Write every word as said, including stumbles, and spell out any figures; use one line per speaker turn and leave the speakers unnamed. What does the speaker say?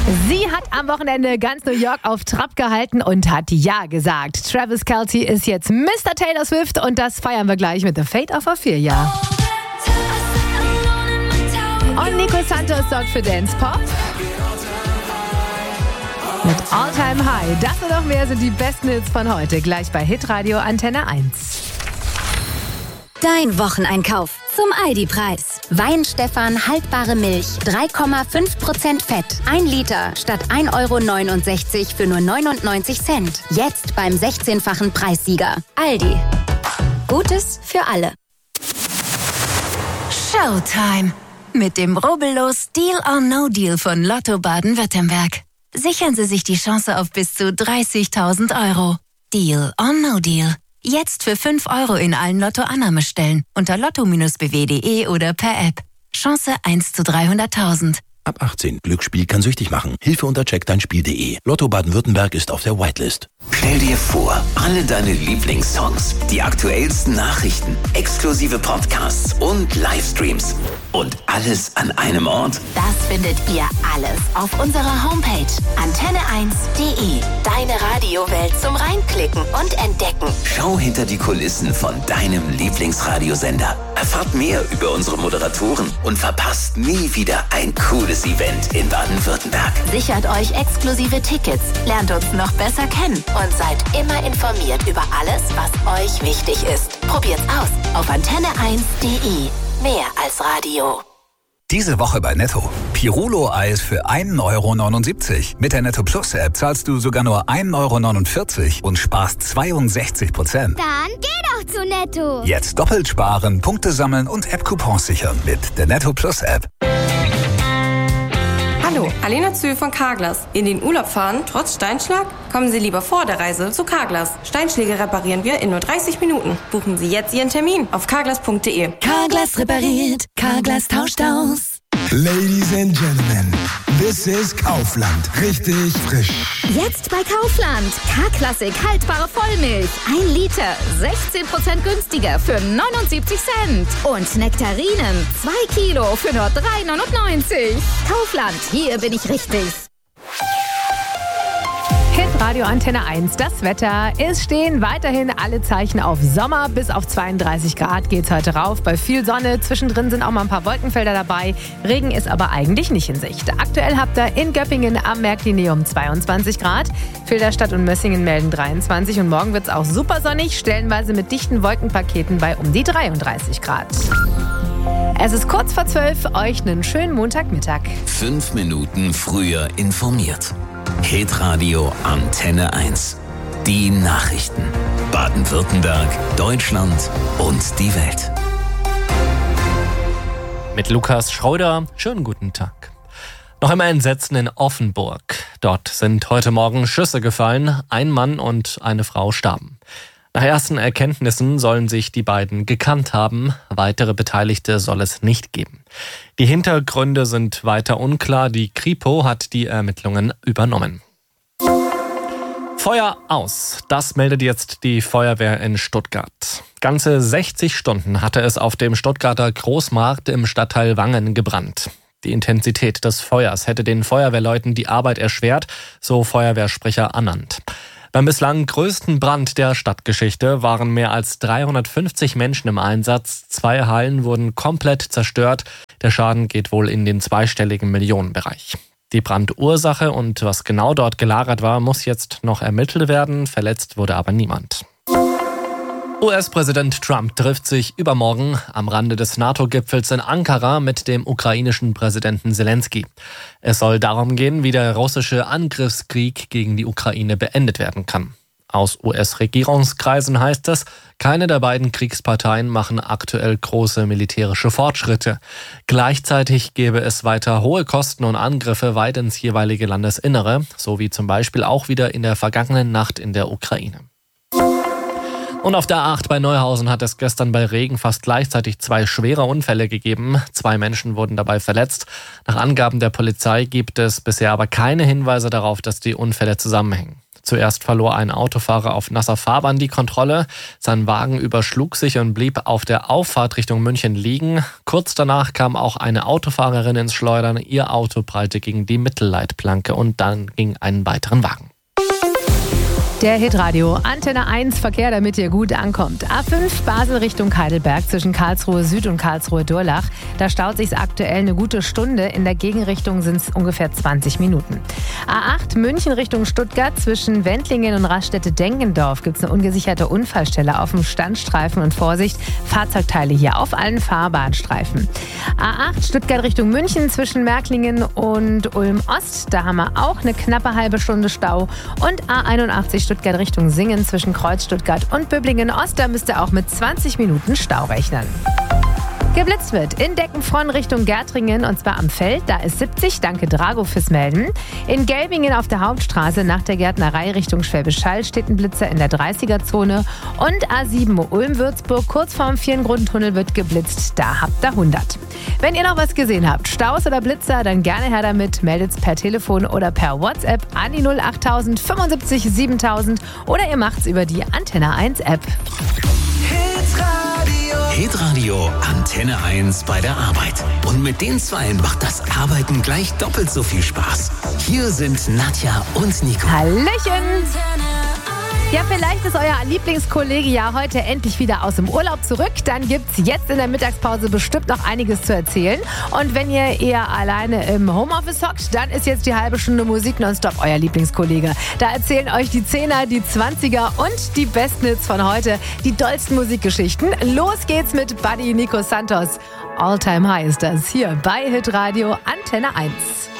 Sie hat am Wochenende ganz New York auf Trab gehalten und hat Ja gesagt. Travis Kelce ist jetzt Mister Taylor Swift und das feiern wir gleich mit The Fate of Ophelia. Und Nico Santos sorgt für Dance Pop. Mit All Time High. Das und noch mehr sind die besten Hits von heute. Gleich bei Hitradio Antenne eins.
Dein Wocheneinkauf zum Aldi-Preis. Wein-Stefan haltbare Milch, drei Komma fünf Prozent Fett. ein Liter statt ein Euro neunundsechzig für nur neunundneunzig Cent. Jetzt beim sechzehnfachen Preissieger. Aldi. Gutes für alle.
Showtime. Mit dem rubbellos Deal or No Deal von Lotto Baden-Württemberg. Sichern Sie sich die Chance auf bis zu dreißigtausend Euro. Deal or No Deal. Jetzt für fünf Euro in allen Lotto-Annahmestellen unter lotto Bindestrich b w punkt d e oder per App. Chance eins zu dreihunderttausend.
Ab achtzehn. Glücksspiel kann süchtig machen. Hilfe unter check dein Spiel punkt de. Lotto Baden-Württemberg ist auf der Whitelist.
Stell dir vor, alle deine Lieblingssongs, die aktuellsten Nachrichten, exklusive Podcasts und Livestreams und alles an einem Ort.
Das findet ihr alles auf unserer Homepage antenne eins punkt de. Deine Radiowelt zum Reinklicken und Entdecken.
Schau hinter die Kulissen von deinem Lieblingsradiosender. Erfahrt mehr über unsere Moderatoren und verpasst nie wieder ein cooles Event in Baden-Württemberg.
Sichert euch exklusive Tickets, lernt uns noch besser kennen und seid immer informiert über alles, was euch wichtig ist. Probiert's aus auf antenne eins punkt de. Mehr als Radio.
Diese Woche bei Netto. Pirulo-Eis für ein Euro neunundsiebzig. Mit der Netto Plus App zahlst du sogar nur ein Euro neunundvierzig und sparst zweiundsechzig Prozent.
Dann geh doch zu Netto.
Jetzt doppelt sparen, Punkte sammeln und App-Coupons sichern mit der Netto Plus App.
Hallo, Alena Zühl von Carglass. In den Urlaub fahren, trotz Steinschlag? Kommen Sie lieber vor der Reise zu Carglass. Steinschläge reparieren wir in nur dreißig Minuten. Buchen Sie jetzt Ihren Termin auf carglass punkt de.
Carglass repariert, Carglass tauscht aus.
Ladies and Gentlemen, this is Kaufland. Richtig frisch.
Jetzt bei Kaufland. K-Klassik haltbare Vollmilch. Ein Liter. sechzehn Prozent günstiger für neunundsiebzig Cent. Und Nektarinen. zwei Kilo für nur drei neunundneunzig. Kaufland. Hier bin ich richtig.
Hitradio Antenne eins, das Wetter. Es stehen weiterhin alle Zeichen auf Sommer. Bis auf zweiunddreißig Grad geht's heute rauf. Bei viel Sonne. Zwischendrin sind auch mal ein paar Wolkenfelder dabei. Regen ist aber eigentlich nicht in Sicht. Aktuell habt ihr in Göppingen am Märklinium zweiundzwanzig Grad. Filderstadt und Mössingen melden dreiundzwanzig. Und morgen wird's auch super sonnig. Stellenweise mit dichten Wolkenpaketen bei um die dreiunddreißig Grad. Es ist kurz vor zwölf. Euch einen schönen Montagmittag.
Fünf Minuten früher informiert. Hitradio Antenne eins. Die Nachrichten. Baden-Württemberg, Deutschland und die Welt.
Mit Lukas Schröder, schönen guten Tag. Noch einmal Entsetzen in Offenburg. Dort sind heute Morgen Schüsse gefallen. Ein Mann und eine Frau starben. Nach ersten Erkenntnissen sollen sich die beiden gekannt haben. Weitere Beteiligte soll es nicht geben. Die Hintergründe sind weiter unklar. Die Kripo hat die Ermittlungen übernommen. Feuer aus. Das meldet jetzt die Feuerwehr in Stuttgart. Ganze sechzig Stunden hatte es auf dem Stuttgarter Großmarkt im Stadtteil Wangen gebrannt. Die Intensität des Feuers hätte den Feuerwehrleuten die Arbeit erschwert, so Feuerwehrsprecher Annand. Beim bislang größten Brand der Stadtgeschichte waren mehr als dreihundertfünfzig Menschen im Einsatz. Zwei Hallen wurden komplett zerstört. Der Schaden geht wohl in den zweistelligen Millionenbereich. Die Brandursache und was genau dort gelagert war, muss jetzt noch ermittelt werden. Verletzt wurde aber niemand. U S-Präsident Trump trifft sich übermorgen am Rande des NATO-Gipfels in Ankara mit dem ukrainischen Präsidenten Zelensky. Es soll darum gehen, wie der russische Angriffskrieg gegen die Ukraine beendet werden kann. Aus U S-Regierungskreisen heißt es, keine der beiden Kriegsparteien machen aktuell große militärische Fortschritte. Gleichzeitig gäbe es weiter hohe Kosten und Angriffe weit ins jeweilige Landesinnere, so wie zum Beispiel auch wieder in der vergangenen Nacht in der Ukraine. Und auf der A acht bei Neuhausen hat es gestern bei Regen fast gleichzeitig zwei schwere Unfälle gegeben. Zwei Menschen wurden dabei verletzt. Nach Angaben der Polizei gibt es bisher aber keine Hinweise darauf, dass die Unfälle zusammenhängen. Zuerst verlor ein Autofahrer auf nasser Fahrbahn die Kontrolle. Sein Wagen überschlug sich und blieb auf der Auffahrt Richtung München liegen. Kurz danach kam auch eine Autofahrerin ins Schleudern. Ihr Auto prallte gegen die Mittelleitplanke und dann ging einen weiteren Wagen.
Der Hitradio Antenne eins Verkehr, damit ihr gut ankommt. A fünf Basel Richtung Heidelberg zwischen Karlsruhe Süd und Karlsruhe Durlach. Da staut sich aktuell eine gute Stunde. In der Gegenrichtung sind es ungefähr zwanzig Minuten. A acht München Richtung Stuttgart zwischen Wendlingen und Raststätte-Dengendorf gibt es eine ungesicherte Unfallstelle auf dem Standstreifen und Vorsicht, Fahrzeugteile hier auf allen Fahrbahnstreifen. A acht Stuttgart Richtung München zwischen Märklingen und Ulm-Ost. Da haben wir auch eine knappe halbe Stunde Stau. Und A einundachtzig Stuttgart Richtung Singen zwischen Kreuz Stuttgart und Böblingen-Ost. Da müsst ihr auch mit zwanzig Minuten Stau rechnen. Geblitzt wird in Deckenfronn Richtung Gärtringen und zwar am Feld, da ist siebzig, danke Drago fürs Melden. In Gelbingen auf der Hauptstraße nach der Gärtnerei Richtung Schwäbisch Hall steht ein Blitzer in der dreißiger-Zone und A sieben Ulm-Würzburg kurz vorm Vierengrundentunnel wird geblitzt, da habt ihr hundert. Wenn ihr noch was gesehen habt, Staus oder Blitzer, dann gerne her damit, meldet's per Telefon oder per WhatsApp an die null acht null null null fünfundsiebzig siebentausend oder ihr macht's über die Antenne eins App.
Hitradio Antenne eins bei der Arbeit. Und mit den Zweien macht das Arbeiten gleich doppelt so viel Spaß. Hier sind Nadja und Nico.
Hallöchen! Ja, vielleicht ist euer Lieblingskollege ja heute endlich wieder aus dem Urlaub zurück. Dann gibt's jetzt in der Mittagspause bestimmt noch einiges zu erzählen. Und wenn ihr eher alleine im Homeoffice hockt, dann ist jetzt die halbe Stunde Musik nonstop euer Lieblingskollege. Da erzählen euch die Zehner, die Zwanziger und die besten Hits von heute, die dollsten Musikgeschichten. Los geht's mit Buddy Nico Santos. All Time High ist das hier bei Hitradio Antenne eins.